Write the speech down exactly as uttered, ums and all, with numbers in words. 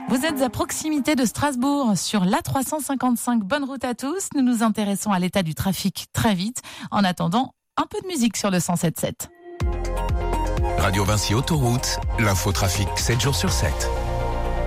Vous êtes à proximité de Strasbourg, sur l'A trois cent cinquante-cinq. Bonne route à tous. Nous nous intéressons à l'état du trafic très vite. En attendant, un peu de musique sur le cent sept virgule sept. Radio Vinci Autoroute, l'infotrafic sept jours sur sept.